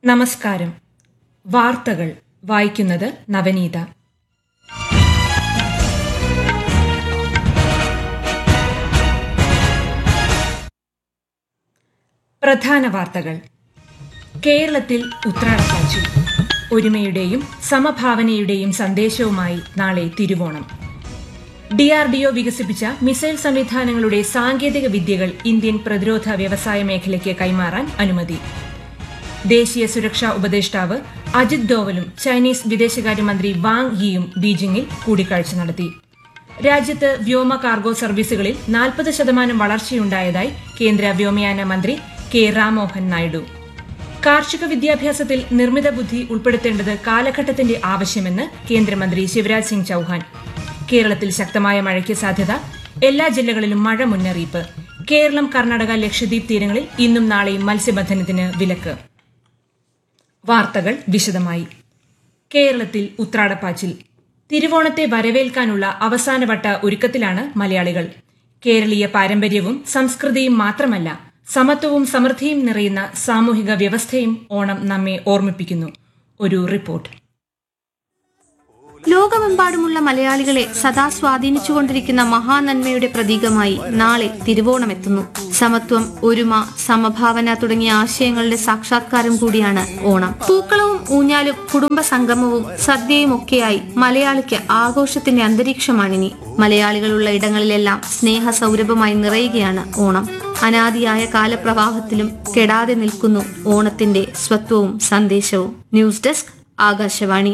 നമസ്കാരം. വാർത്തകൾ വായിക്കുന്നത് നവനീത. പ്രധാന വാർത്തകൾ. കേരളത്തിൽ ഉത്രാടപ്പാച്ചു. ഒരുമയുടെയും സമഭാവനയുടെയും സന്ദേശവുമായി നാളെ തിരുവോണം. DRDO വികസിപ്പിച്ച മിസൈൽ സംവിധാനങ്ങളുടെ സാങ്കേതിക വിദ്യകൾ ഇന്ത്യൻ പ്രതിരോധ വ്യവസായ മേഖലയ്ക്ക് കൈമാറാൻ അനുമതി. ദേശീയ സുരക്ഷാ ഉപദേഷ്ടാവ് അജിത് ഡോവലും ചൈനീസ് വിദേശകാര്യമന്ത്രി വാങ് യിയും ബീജിംഗിൽ കൂടിക്കാഴ്ച നടത്തി. രാജ്യത്ത് വ്യോമ കാർഗോ സർവീസുകളിൽ 40% വളർച്ചയുണ്ടായതായി കേന്ദ്ര വ്യോമയാന മന്ത്രി കെ രാമോഹൻ നായിഡു. കാർഷിക വിദ്യാഭ്യാസത്തിൽ നിർമ്മിത ബുദ്ധി ഉൾപ്പെടുത്തേണ്ടത് കാലഘട്ടത്തിന്റെ ആവശ്യമെന്ന് കേന്ദ്രമന്ത്രി ശിവരാജ് സിംഗ് ചൌഹാൻ. കേരളത്തിൽ ശക്തമായ മഴയ്ക്ക് സാധ്യത. എല്ലാ ജില്ലകളിലും മഴ മുന്നറിയിപ്പ്. കേരളം, കർണാടക, ലക്ഷദ്വീപ് തീരങ്ങളിൽ ഇന്നും നാളെയും മത്സ്യബന്ധനത്തിന് വിലക്ക്. വാർത്തകൾ വിശദമായി. കേരളത്തിൽ ഉത്രാടപ്പാച്ചിൽ. തിരുവോണത്തെ വരവേൽക്കാനുള്ള അവസാനവട്ട ഒരുക്കത്തിലാണ് മലയാളികൾ. കേരളീയ പാരമ്പര്യവും സംസ്കൃതിയും മാത്രമല്ല, സമത്വവും സമൃദ്ധിയും നിറയുന്ന സാമൂഹിക വ്യവസ്ഥയും ഓണം നമ്മെ ഓർമ്മിപ്പിക്കുന്നു. ഒരു റിപ്പോർട്ട്. ലോകമെമ്പാടുമുള്ള മലയാളികളെ സദാ സ്വാധീനിച്ചുകൊണ്ടിരിക്കുന്ന മഹാനന്മയുടെ പ്രതീകമായി നാളെ തിരുവോണമെത്തുന്നു. സമത്വം, ഒരുമ, സമഭാവന തുടങ്ങിയ ആശയങ്ങളുടെ സാക്ഷാത്കാരം കൂടിയാണ് ഓണം. പൂക്കളവും ഊഞ്ഞാലും കുടുംബ സംഗമവും സദ്യയും ഒക്കെയായി മലയാളിക്ക് ആഘോഷത്തിന്റെ അന്തരീക്ഷമാണിനി. മലയാളികളുള്ള ഇടങ്ങളിലെല്ലാം സ്നേഹ സൗരഭമായി നിറയുകയാണ് ഓണം. അനാദിയായ കാലപ്രവാഹത്തിലും കെടാതെ നിൽക്കുന്നു ഓണത്തിന്റെ സ്വത്വവും സന്ദേശവും. News desk, Akashvani.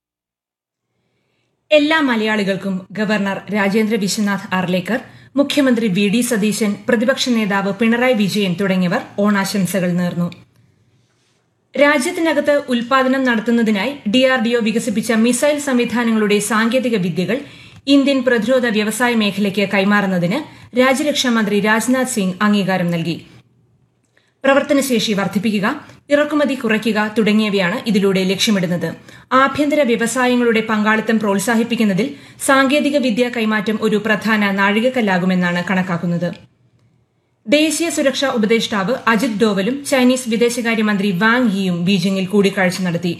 എല്ലാ മലയാളികൾക്കും ഗവർണർ രാജേന്ദ്ര വിശ്വനാഥ് ആർലേക്കർ, മുഖ്യമന്ത്രി VD സതീശൻ, പ്രതിപക്ഷ നേതാവ് പിണറായി വിജയൻ തുടങ്ങിയവർ ഓണാശംസകൾ നേർന്നു. രാജ്യത്തിനകത്ത് ഉൽപാദനം നടത്തുന്നതിനായി DRDO വികസിപ്പിച്ച മിസൈൽ സംവിധാനങ്ങളുടെ സാങ്കേതിക വിദ്യകൾ ഇന്ത്യൻ പ്രതിരോധ വ്യവസായ മേഖലയ്ക്ക് കൈമാറുന്നതിന് രാജ്യരക്ഷാമന്ത്രി രാജ്നാഥ് സിംഗ് അംഗീകാരം നൽകി. പ്രവർത്തനശേഷി വർദ്ധിപ്പിക്കുക, ഇറക്കുമതി കുറയ്ക്കുക തുടങ്ങിയവയാണ് ഇതിലൂടെ ലക്ഷ്യമിടുന്നത്. ആഭ്യന്തര വ്യവസായങ്ങളുടെ പങ്കാളിത്തം പ്രോത്സാഹിപ്പിക്കുന്നതിൽ സാങ്കേതിക വിദ്യ കൈമാറ്റം ഒരു പ്രധാന നാഴികക്കല്ലാകുമെന്നാണ് കണക്കാക്കുന്നത്. ദേശീയ സുരക്ഷാ ഉപദേഷ്ടാവ് അജിത് ഡോവലും ചൈനീസ് വിദേശകാര്യമന്ത്രി വാങ് യിയും ബീജിംഗിൽ കൂടിക്കാഴ്ച നടത്തി.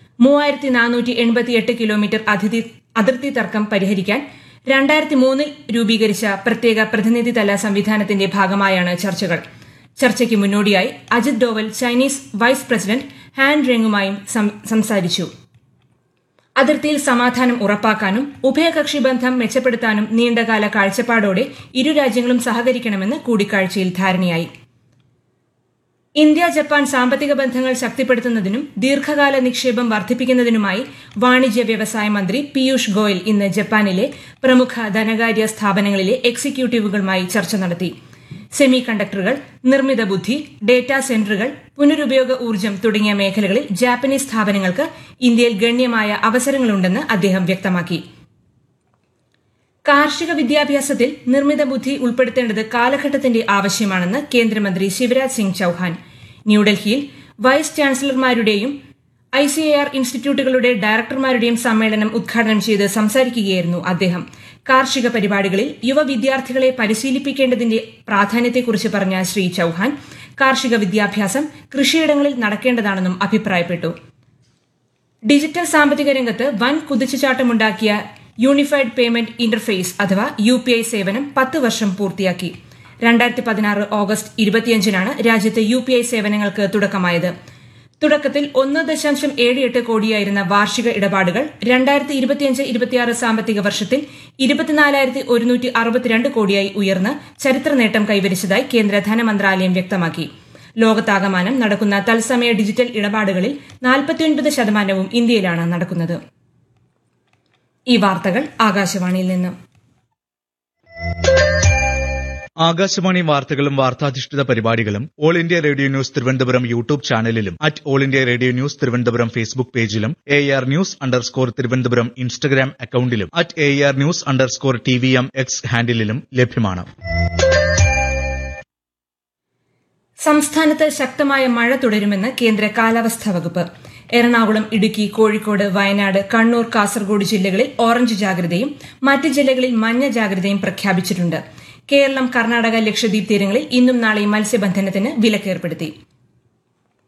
3488 കിലോമീറ്റർ അതിർത്തി തർക്കം പരിഹരിക്കാൻ 2003 രൂപീകരിച്ച പ്രത്യേക പ്രതിനിധിതല സംവിധാനത്തിന്റെ ഭാഗമായാണ് ചർച്ചകൾ. ചർച്ചയ്ക്ക് മുന്നോടിയായി Ajith Doval Chinese vice president Han റെങ്ങുമായും സംസാരിച്ചു. അതിർത്തിയിൽ സമാധാനം ഉറപ്പാക്കാനും ഉഭയകക്ഷി ബന്ധം മെച്ചപ്പെടുത്താനും നീണ്ടകാല കാഴ്ചപ്പാടോടെ ഇരു രാജ്യങ്ങളും സഹകരിക്കണമെന്ന് കൂടിക്കാഴ്ചയിൽ ധാരണയായി. ഇന്ത്യ ജപ്പാൻ സാമ്പത്തിക ബന്ധങ്ങൾ ശക്തിപ്പെടുത്തുന്നതിനും ദീർഘകാല നിക്ഷേപം വർദ്ധിപ്പിക്കുന്നതിനുമായി വാണിജ്യ വ്യവസായ മന്ത്രി പീയൂഷ് ഗോയൽ ഇന്ന് ജപ്പാനിലെ പ്രമുഖ ധനകാര്യ സ്ഥാപനങ്ങളിലെ എക്സിക്യൂട്ടീവുകളുമായി ചർച്ച നടത്തി. സെമി കണ്ടക്ടറുകൾ, നിർമ്മിത ബുദ്ധി, ഡേറ്റാ സെന്ററുകൾ, പുനരുപയോഗ ഊർജ്ജം തുടങ്ങിയ മേഖലകളിൽ ജാപ്പനീസ് സ്ഥാപനങ്ങൾക്ക് ഇന്ത്യയിൽ ഗണ്യമായ അവസരങ്ങളുണ്ടെന്ന് അദ്ദേഹം വ്യക്തമാക്കി. കാർഷിക വിദ്യാഭ്യാസത്തിൽ നിർമ്മിത ബുദ്ധി ഉൾപ്പെടുത്തേണ്ടത് കാലഘട്ടത്തിന്റെ ആവശ്യമാണെന്ന് കേന്ദ്രമന്ത്രി ശിവരാജ് സിംഗ് ചൌഹാൻ. ന്യൂഡൽഹിയിൽ വൈസ് ചാൻസലർമാരുടെയും ICAR ഇൻസ്റ്റിറ്റ്യൂട്ടുകളുടെ ഡയറക്ടർമാരുടെയും സമ്മേളനം ഉദ്ഘാടനം ചെയ്ത് സംസാരിക്കുകയായിരുന്നു അദ്ദേഹം. കാർഷിക പരിപാടികളിൽ യുവ വിദ്യാർത്ഥികളെ പരിശീലിപ്പിക്കേണ്ടതിന്റെ പ്രാധാന്യത്തെക്കുറിച്ച് പറഞ്ഞ ശ്രീ ചൌഹാൻ, കാർഷിക വിദ്യാഭ്യാസം കൃഷിയിടങ്ങളിൽ നടക്കേണ്ടതാണെന്നും അഭിപ്രായപ്പെട്ടു. ഡിജിറ്റൽ സാമ്പത്തിക രംഗത്ത് വൻ കുതിച്ചുചാട്ടമുണ്ടാക്കിയ യൂണിഫൈഡ് പേയ്മെന്റ് ഇന്റർഫേസ് അഥവാ UPI സേവനം 10 വർഷം പൂർത്തിയാക്കി. 2016 ഓഗസ്റ്റ് 25-നാണ് രാജ്യത്ത് UPI സേവനങ്ങൾക്ക് തുടക്കമായത്. തുടക്കത്തിൽ 1.78 കോടിയായിരുന്ന വാർഷിക ഇടപാടുകൾ 2025-26 സാമ്പത്തിക വർഷത്തിൽ 24,162 കോടിയായി ഉയർന്ന് ചരിത്ര നേട്ടം കൈവരിച്ചതായി കേന്ദ്ര ധനമന്ത്രാലയം വ്യക്തമാക്കി. ലോകത്താകമാനം നടക്കുന്ന തത്സമയ ഡിജിറ്റൽ ഇടപാടുകളിൽ 49% ഇന്ത്യയിലാണ് നടക്കുന്നത്. ഈ വാർത്തകൾ ആകാശവാണിയിൽ നിന്ന്. ആകാശവാണി വാർത്തകളും വാർത്താധിഷ്ഠിത പരിപാടികളും all India radio news Thiruvananthapuram YouTube ചാനലിലും all India radio news Thiruvananthapuram Facebook പേജിലും AR News_ തിരുവനന്തപുരം ഇൻസ്റ്റഗ്രാം അക്കൌണ്ടിലും AR News_TVM X ഹാൻഡിലും ലഭ്യമാണ്. സംസ്ഥാനത്ത് ശക്തമായ മഴ തുടരുമെന്ന് കേന്ദ്ര കാലാവസ്ഥാ വകുപ്പ്. എറണാകുളം, ഇടുക്കി, കോഴിക്കോട്, വയനാട്, കണ്ണൂർ, കാസർഗോഡ് ജില്ലകളിൽ ഓറഞ്ച് ജാഗ്രതയും മറ്റ് ജില്ലകളിൽ മഞ്ഞ ജാഗ്രതയും പ്രഖ്യാപിച്ചിട്ടുണ്ട്. കേരളം, കർണാടക, ലക്ഷദ്വീപ് തീരങ്ങളിൽ ഇന്നും നാളെയും മത്സ്യബന്ധനത്തിന് വിലക്കേർപ്പെടുത്തി.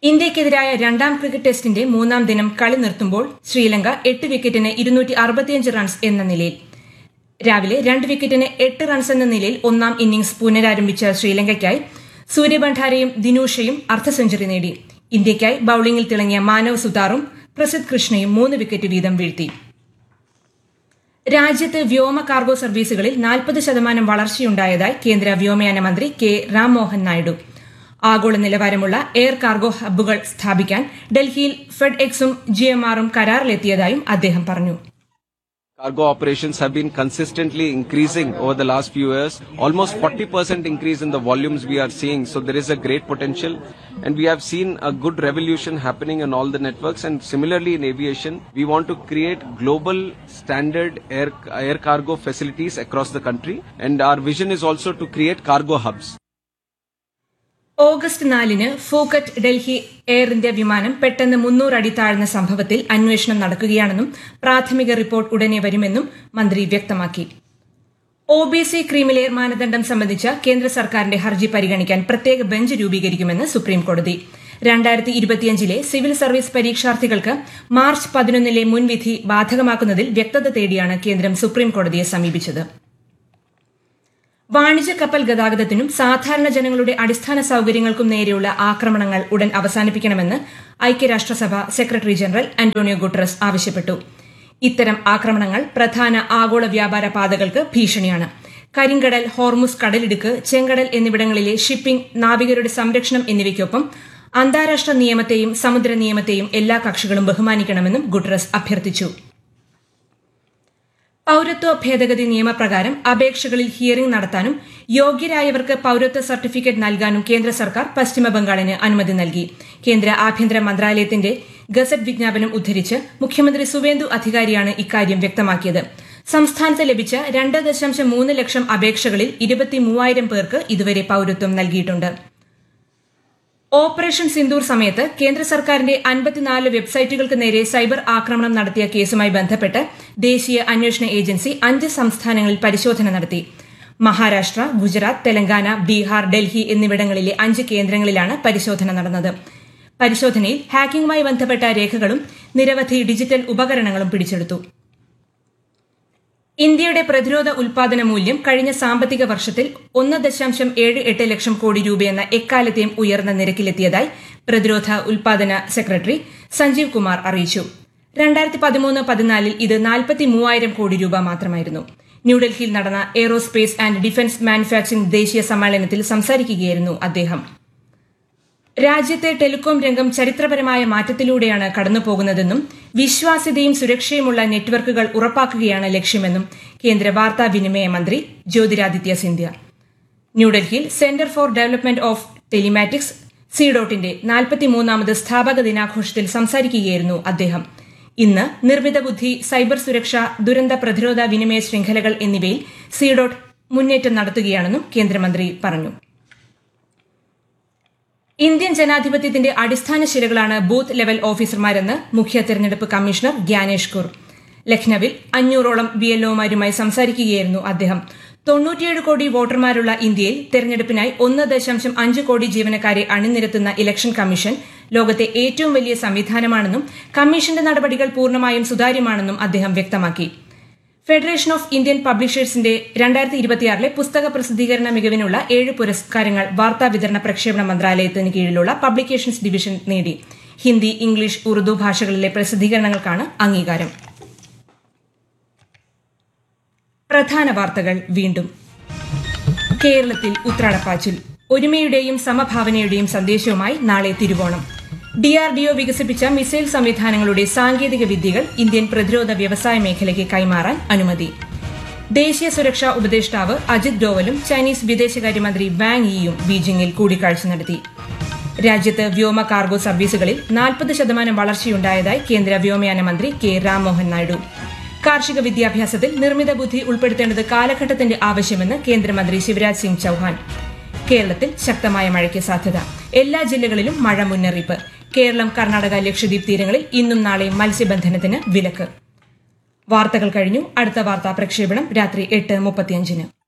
ഇന്ത്യയ്ക്കെതിരായ രണ്ടാം ക്രിക്കറ്റ് ടെസ്റ്റിന്റെ മൂന്നാം ദിനം കളി നിർത്തുമ്പോൾ ശ്രീലങ്ക 8 വിക്കറ്റിന് 265 റൺസ് എന്ന നിലയിൽ. രാവിലെ 2 വിക്കറ്റിന് 8 റൺസ് എന്ന നിലയിൽ ഒന്നാം ഇന്നിംഗ്സ് പുനരാരംഭിച്ച ശ്രീലങ്കയ്ക്കായി സൂര്യബണ്ഡാരയും ദിനൂഷയും അർദ്ധ സെഞ്ചുറി നേടി. ഇന്ത്യയ്ക്കായി ബൌളിംഗിൽ തിളങ്ങിയ മാനവ് സുതാറും പ്രസിദ്ധ് കൃഷ്ണയും 3 വിക്കറ്റ് വീതം വീഴ്ത്തി. രാജ്യത്ത് വ്യോമ കാർഗോ സർവീസുകളിൽ 40% വളർച്ചയുണ്ടായതായി കേന്ദ്ര വ്യോമയാന മന്ത്രി കെ രാംമോഹൻ നായിഡു. ആഗോള നിലവാരമുള്ള എയർ കാർഗോ ഹബ്ബുകൾ സ്ഥാപിക്കാൻ ഡൽഹിയിൽ ഫെഡ്എക്സും GMRഉം കരാറിലെത്തിയതായും അദ്ദേഹം പറഞ്ഞു. Cargo operations have been consistently increasing over the last few years, almost 40% increase in the volumes we are seeing. So there is a great potential, and we have seen a good revolution happening in all the networks. And similarly in aviation, we want to create global standard air cargo facilities across the country. And our vision is also to create cargo hubs. August 4-ന് Phuket Delhi air India വിമാനം പെട്ടെന്ന് 300 അടി താഴ്ന്ന സംഭവത്തിൽ അന്വേഷണം നടക്കുകയാണെന്നും പ്രാഥമിക report ഉടനെ വരുമെന്നും മന്ത്രി വ്യക്തമാക്കി. OBC ക്രീമിലെയർ മാനദണ്ഡം സംബന്ധിച്ച കേന്ദ്ര സർക്കാരിന്റെ ഹർജി പരിഗണിക്കാൻ പ്രത്യേക ബെഞ്ച് രൂപീകരിക്കുമെന്ന് സുപ്രീംകോടതി. 2025-ലെ സിവിൽ സർവീസ് പരീക്ഷാർത്ഥികൾക്ക് മാർച്ച് 11-ലെ മുൻവിധി ബാധകമാക്കുന്നതിൽ വ്യക്തത തേടിയാണ് കേന്ദ്രം സുപ്രീംകോടതിയെ സമീപിച്ചത്. വാണിജ്യ കപ്പൽ ഗതാഗതത്തിനും സാധാരണ ജനങ്ങളുടെ അടിസ്ഥാന സൌകര്യങ്ങൾക്കും നേരെയുള്ള ആക്രമണങ്ങൾ ഉടൻ അവസാനിപ്പിക്കണമെന്ന് ഐക്യരാഷ്ട്രസഭ സെക്രട്ടറി ജനറൽ അന്റോണിയോ ഗുട്ടറസ് ആവശ്യപ്പെട്ടു. ഇത്തരം ആക്രമണങ്ങൾ പ്രധാന ആഗോള വ്യാപാര പാതകൾക്ക് ഭീഷണിയാണ്. കരിങ്കടൽ, ഹോർമുസ് കടലിടുക്ക്, ചെങ്കടൽ എന്നിവിടങ്ങളിലെ ഷിപ്പിംഗ്, നാവികരുടെ സംരക്ഷണം എന്നിവയ്ക്കൊപ്പം അന്താരാഷ്ട്ര നിയമത്തെയും സമുദ്ര നിയമത്തെയും എല്ലാ കക്ഷികളും ബഹുമാനിക്കണമെന്നും ഗുട്ടറസ് അഭ്യർത്ഥിച്ചു. പൌരത്വ ഭേദഗതി നിയമപ്രകാരം അപേക്ഷകളിൽ ഹിയറിംഗ് നടത്താനും യോഗ്യരായവർക്ക് പൌരത്വ സർട്ടിഫിക്കറ്റ് നൽകാനും കേന്ദ്ര സർക്കാർ പശ്ചിമബംഗാളിന് അനുമതി നൽകി. കേന്ദ്ര ആഭ്യന്തര മന്ത്രാലയത്തിന്റെ ഗസറ്റ് വിജ്ഞാപനം ഉദ്ധരിച്ച് മുഖ്യമന്ത്രി സുവേന്ദു അധികാരിയാണ് ഇക്കാര്യം വ്യക്തമാക്കിയത്. സംസ്ഥാനത്ത് ലഭിച്ച 2.3 ലക്ഷം അപേക്ഷകളിൽ 23,000 പേർക്ക് ഇതുവരെ പൌരത്വം നൽകിയിട്ടുണ്ട്. ഓപ്പറേഷൻ സിന്ദൂർ സമയത്ത് കേന്ദ്ര സർക്കാരിന്റെ 54 വെബ്സൈറ്റുകൾക്ക് നേരെ സൈബർ ആക്രമണം നടത്തിയ കേസുമായി ബന്ധപ്പെട്ട് ദേശീയ അന്വേഷണ ഏജൻസി 5 സംസ്ഥാനങ്ങളിൽ പരിശോധന നടത്തി. മഹാരാഷ്ട്ര, ഗുജറാത്ത്, തെലങ്കാന, ബീഹാർ, ഡൽഹി എന്നിവിടങ്ങളിലെ 5 കേന്ദ്രങ്ങളിലാണ് പരിശോധന നടന്നത്. പരിശോധനയിൽ ഹാക്കിംഗുമായി ബന്ധപ്പെട്ട രേഖകളും നിരവധി ഡിജിറ്റൽ ഉപകരണങ്ങളും പിടിച്ചെടുത്തു. ഇന്ത്യയുടെ പ്രതിരോധ ഉൽപാദന മൂല്യം കഴിഞ്ഞ സാമ്പത്തിക വർഷത്തിൽ 1.78 ലക്ഷം കോടി രൂപയെന്ന എക്കാലത്തെയും ഉയർന്ന നിരക്കിലെത്തിയതായി പ്രതിരോധ ഉൽപാദന സെക്രട്ടറി സഞ്ജീവ് കുമാർ അറിയിച്ചു. 2013-14 ഇത് 43,000 കോടി രൂപ മാത്രമായിരുന്നു. ന്യൂഡൽഹിയിൽ നടന്ന എയ്റോസ്പേസ് ആൻഡ് ഡിഫൻസ് മാനുഫാക്ചറിംഗ് ദേശീയ സമ്മേളനത്തിൽ സംസാരിക്കുകയായിരുന്നു അദ്ദേഹം. രാജ്യത്തെ ടെലികോം രംഗം ചരിത്രപരമായ മാറ്റത്തിലൂടെയാണ് കടന്നുപോകുന്നതെന്നും വിശ്വാസ്യതയും സുരക്ഷയുമുള്ള നെറ്റ്വർക്കുകൾ ഉറപ്പാക്കുകയാണ് ലക്ഷ്യമെന്നും കേന്ദ്ര വാർത്താവിനിമയ മന്ത്രി ജ്യോതിരാദിത്യ സിന്ധ്യ. ന്യൂഡൽഹിയിൽ centre for development of telematics CDOTന്റെ 43ാമത് സ്ഥാപക ദിനാഘോഷത്തിൽ സംസാരിക്കുകയായിരുന്നു അദ്ദേഹം. ഇന്ന് നിർമ്മിത ബുദ്ധി, സൈബർ സുരക്ഷ, ദുരന്ത പ്രതിരോധ വിനിമയ ശൃംഖലകൾ എന്നിവയിൽ CDOT മുന്നേറ്റം നടത്തുകയാണെന്നും കേന്ദ്രമന്ത്രി പറഞ്ഞു. ഇന്ത്യൻ ജനാധിപത്യത്തിന്റെ അടിസ്ഥാന ശിലകളാണ് ബൂത്ത് ലെവൽ ഓഫീസർമാരെന്ന് മുഖ്യ തെരഞ്ഞെടുപ്പ് കമ്മീഷണർ ഗ്യാനേഷ് കുർ. ലക്നൌവിൽ 500ഓളം BLOമാരുമായി സംസാരിക്കുകയായിരുന്നു അദ്ദേഹം. 97 കോടി വോട്ടർമാരുള്ള ഇന്ത്യയിൽ തെരഞ്ഞെടുപ്പിനായി 1.5 കോടി ജീവനക്കാരെ അണിനിരത്തുന്ന ഇലക്ഷൻ കമ്മീഷൻ ലോകത്തെ ഏറ്റവും വലിയ സംവിധാനമാണെന്നും കമ്മീഷന്റെ നടപടികൾ പൂർണ്ണമായും സുതാര്യമാണെന്നും അദ്ദേഹം വ്യക്തമാക്കി. ഫെഡറേഷൻ ഓഫ് ഇന്ത്യൻ പബ്ലിഷേഴ്സിന്റെ 2026 പുസ്തക പ്രസിദ്ധീകരണ മികവിനുള്ള 7 പുരസ്കാരങ്ങൾ വാർത്താ വിതരണ പ്രക്ഷേപണ മന്ത്രാലയത്തിന് കീഴിലുള്ള പബ്ലിക്കേഷൻസ് ഡിവിഷൻ നേടി. ഹിന്ദി, ഇംഗ്ലീഷ്, ഉറുദു ഭാഷകളിലെ പ്രസിദ്ധീകരണങ്ങൾക്കാണ് അംഗീകാരം. പ്രധാന വാർത്തകൾ വീണ്ടും. കേരളത്തിൽ ഉത്രാടപ്പാച്ചിൽ. ഒരുമയുടെയും സമഭാവനയുടെയും സന്ദേശവുമായി നാളെ തിരുവോണം. DRDO വികസിപ്പിച്ച മിസൈൽ സംവിധാനങ്ങളുടെ സാങ്കേതിക വിദ്യകൾ ഇന്ത്യൻ പ്രതിരോധ വ്യവസായ മേഖലയ്ക്ക് കൈമാറാൻ അനുമതി. ദേശീയ സുരക്ഷാ ഉപദേഷ്ടാവ് അജിത് ഡോവലും ചൈനീസ് വിദേശകാര്യമന്ത്രി വാങ് യിയും ബീജിംഗിൽ കൂടിക്കാഴ്ച നടത്തി. രാജ്യത്ത് വ്യോമ കാർഗോ സർവീസുകളിൽ 40% വളർച്ചയുണ്ടായതായി കേന്ദ്ര വ്യോമയാന മന്ത്രി കെ രാംമോഹൻ നായിഡു. കാർഷിക വിദ്യാഭ്യാസത്തിൽ നിർമ്മിത ബുദ്ധി ഉൾപ്പെടുത്തേണ്ടത് കാലഘട്ടത്തിന്റെ ആവശ്യമെന്ന് കേന്ദ്രമന്ത്രി ശിവരാജ് സിംഗ് ചൌഹാൻ. കേരളത്തിൽ ശക്തമായ മഴയ്ക്ക് സാധ്യത. എല്ലാ ജില്ലകളിലും മഴ മുന്നറിയിപ്പ്. കേരളം, കർണാടക, ലക്ഷദ്വീപ് തീരങ്ങളിൽ ഇന്നും നാളെയും മത്സ്യബന്ധനത്തിന് വിലക്ക്. വാർത്തകൾ കഴിഞ്ഞു. അടുത്ത വാർത്താ പ്രക്ഷേപണം രാത്രി 8:35.